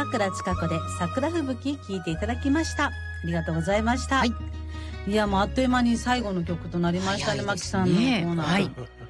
倉千佳子で桜吹雪聞いていただきました。ありがとうございました。はい。いや、もうあっという間に最後の曲となりましたね、マキさんのコーナー。はい。